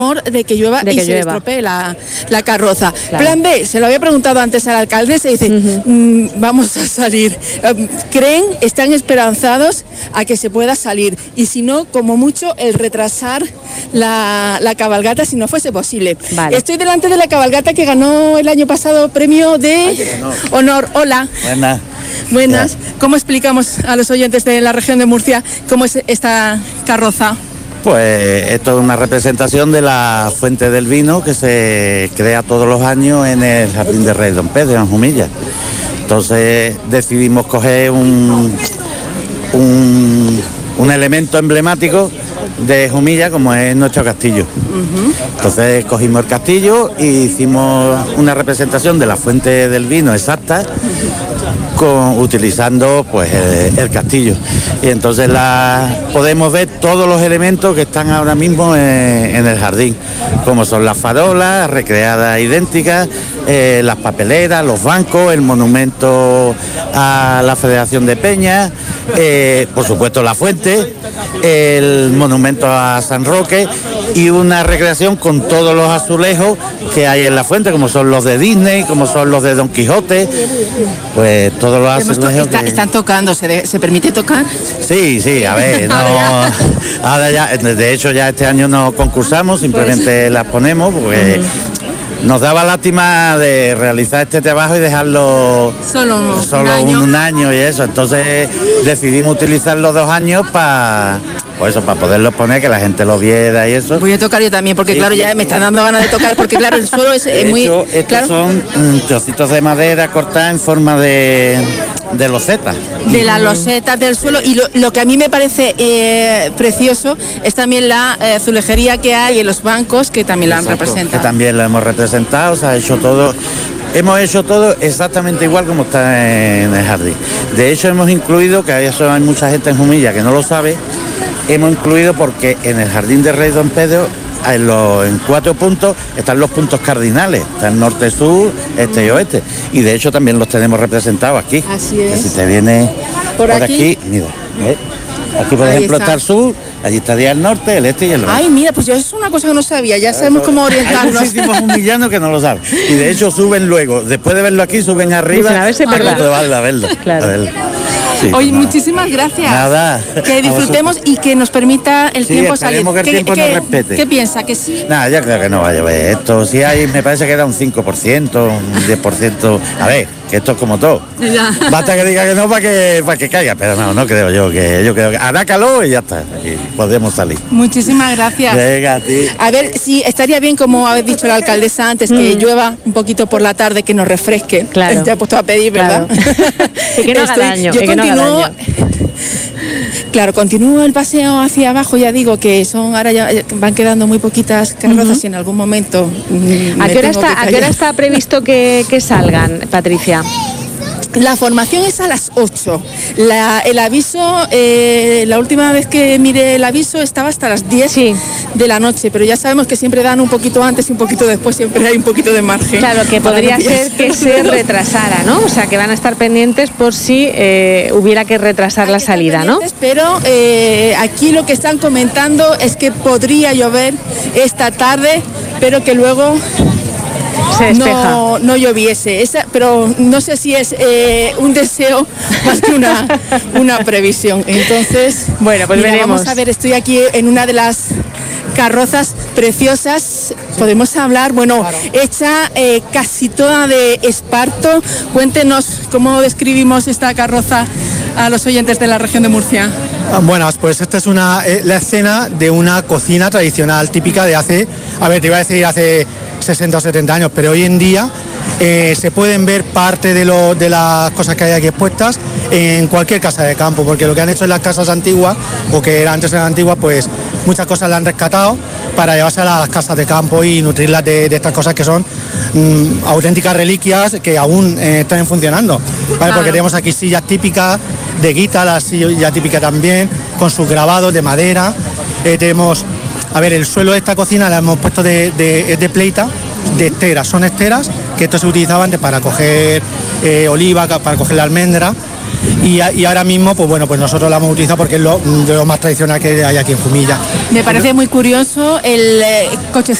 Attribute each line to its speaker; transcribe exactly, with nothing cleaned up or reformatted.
Speaker 1: de que llueva
Speaker 2: de
Speaker 1: y
Speaker 2: que
Speaker 1: se
Speaker 2: llueva.
Speaker 1: estropee la, la carroza.
Speaker 2: Claro.
Speaker 1: Plan B, se lo había preguntado antes al alcalde, se dice,
Speaker 2: Uh-huh.
Speaker 1: mmm, vamos a salir. Um, creen, están esperanzados a que se pueda salir. Y si no, como mucho, el retrasar la, la cabalgata si no fuese posible.
Speaker 2: Vale.
Speaker 1: Estoy delante de la cabalgata que ganó el año pasado premio de honor. Hola.
Speaker 3: Buenas.
Speaker 1: Buenas. ¿Cómo explicamos a los oyentes de la región de Murcia cómo es esta carroza?
Speaker 3: Pues esto es una representación de la Fuente del Vino que se crea todos los años en el Jardín de Rey Don Pedro, en Jumilla. Entonces decidimos coger un, un, un elemento emblemático de Jumilla como es nuestro castillo. Uh-huh. Entonces cogimos el castillo y hicimos una representación de la Fuente del Vino exacta, con, utilizando pues el, el castillo. Y entonces la, podemos ver todos los elementos que están ahora mismo en, en el jardín, como son las farolas recreadas idénticas, eh, las papeleras, los bancos, el monumento a la Federación de Peñas, eh, por supuesto la fuente, el monumento a San Roque y una recreación con todos los azulejos que hay en la fuente, como son los de Disney, como son los de Don Quijote, pues todos los azulejos.
Speaker 1: Está,
Speaker 3: que...
Speaker 1: ¿Están tocando? ¿Se, de, ¿Se permite tocar?
Speaker 3: Sí, sí, a ver, no, ahora ya, de hecho ya este año no concursamos, simplemente las ponemos porque uh-huh. nos daba lástima de realizar este trabajo y dejarlo
Speaker 1: solo,
Speaker 3: solo
Speaker 1: un, año.
Speaker 3: un año y eso, entonces decidimos utilizar los dos años para pues eso, para poderlos poner, que la gente lo viera y eso.
Speaker 1: Voy a tocar yo también, porque claro, ya me están dando ganas de tocar, porque claro, el suelo es eh, muy...
Speaker 3: Hecho, estos
Speaker 1: claro.
Speaker 3: son mm, trocitos de madera cortadas en forma de, de loseta.
Speaker 1: De las losetas del suelo, y lo, lo que a mí me parece eh, precioso es también la eh, azulejería que hay en los bancos, que también la han
Speaker 3: Exacto,
Speaker 1: representado.
Speaker 3: Que también lo hemos representado, se ha hecho todo... Hemos hecho todo exactamente igual como está en el jardín. De hecho, hemos incluido, que eso hay mucha gente en Jumilla que no lo sabe, hemos incluido porque en el Jardín de Rey Don Pedro, en, los, en cuatro puntos, están los puntos cardinales. Está el norte, sur, este y oeste. Y de hecho también los tenemos representados aquí.
Speaker 1: Así es.
Speaker 3: Que si te vienes
Speaker 1: por,
Speaker 3: por
Speaker 1: aquí,
Speaker 3: aquí, mira, ¿ves? Aquí por
Speaker 1: ahí
Speaker 3: ejemplo
Speaker 1: está.
Speaker 3: está el sur, allí estaría el norte, el este y el oeste.
Speaker 1: Ay, mira, pues yo es una cosa que no sabía, ya sabemos cómo orientarnos.
Speaker 3: Hay muchísimos humillanos que no lo saben. Y de hecho suben luego, después de verlo aquí, suben arriba
Speaker 2: a ver si es
Speaker 3: a
Speaker 2: verdad.
Speaker 3: comprobarlo, a verlo.
Speaker 2: Claro.
Speaker 3: A verlo. Sí,
Speaker 1: Oye,
Speaker 3: pues
Speaker 1: muchísimas gracias.
Speaker 3: Nada.
Speaker 1: Que disfrutemos y que nos permita el
Speaker 3: Sí,
Speaker 1: tiempo salir.
Speaker 3: esperemos que el
Speaker 1: ¿Qué,
Speaker 3: tiempo
Speaker 1: qué,
Speaker 3: nos respete.
Speaker 1: ¿Qué piensa? ¿Que sí?
Speaker 3: Nada, ya creo que no va a llover. Esto sí hay, me parece que era un cinco por ciento, un diez por ciento. A ver, que esto es como todo.
Speaker 1: Ya.
Speaker 3: Basta que diga que no para que, para que caiga, pero no, no creo yo que yo creo que hará calor y ya está. Y podemos salir.
Speaker 1: Muchísimas gracias.
Speaker 3: Venga, a ti.
Speaker 1: A ver, sí, estaría bien, como ha dicho la alcaldesa antes, que mm. llueva un poquito por la tarde, que nos refresque.
Speaker 2: Claro.
Speaker 1: Ya he puesto a pedir, ¿verdad?
Speaker 2: Claro. Y que no haga
Speaker 1: Estoy,
Speaker 2: daño.
Speaker 1: Yo
Speaker 2: que
Speaker 1: continúo...
Speaker 2: no haga daño.
Speaker 1: Claro, continúo el paseo hacia abajo, ya digo que son ahora ya van quedando muy poquitas carrozas uh-huh. y en algún momento...
Speaker 2: ¿A qué hora está, ¿a qué hora está previsto que, que salgan, Patricia?
Speaker 1: La formación es a las ocho. La, el aviso, eh, la última vez que miré el aviso estaba hasta las diez sí. de la noche, pero ya sabemos que siempre dan un poquito antes y un poquito después, siempre hay un poquito de margen.
Speaker 2: Claro, que podría ser que se retrasara, ¿no? O sea, que van a estar pendientes por si eh, hubiera que retrasar hay la que salida, ¿no?
Speaker 1: Pero eh, aquí lo que están comentando es que podría llover esta tarde, pero que luego...
Speaker 2: Se despeja.
Speaker 1: No, no lloviese, Esa, pero no sé si es eh, un deseo más que una, una previsión. Entonces,
Speaker 2: bueno, pues
Speaker 1: mira,
Speaker 2: veremos.
Speaker 1: Vamos a ver, estoy aquí en una de las carrozas preciosas, podemos hablar, bueno, hecha eh, casi toda de esparto. Cuéntenos cómo describimos esta carroza a los oyentes de la región de Murcia.
Speaker 4: Buenas, pues esta es una eh, la escena de una cocina tradicional típica de hace, a ver, te iba a decir hace sesenta o setenta años, pero hoy en día eh, se pueden ver parte de, lo, de las cosas que hay aquí expuestas en cualquier casa de campo, porque lo que han hecho en las casas antiguas, o que antes eran antiguas, pues muchas cosas las han rescatado para llevárselas a las casas de campo y nutrirlas de, de estas cosas que son mmm, auténticas reliquias que aún eh, están funcionando, ¿vale? Claro. Porque tenemos aquí sillas típicas de guita, la silla típica también, con sus grabados de madera. Eh, tenemos, a ver, el suelo de esta cocina la hemos puesto de, de, de pleita, de esteras, son esteras que esto se utilizaba antes para coger eh, oliva, para coger la almendra, y, y ahora mismo, pues bueno, pues nosotros la hemos utilizado porque es lo, de lo más tradicional que hay aquí en Jumilla.
Speaker 1: Me parece muy curioso el eh, coche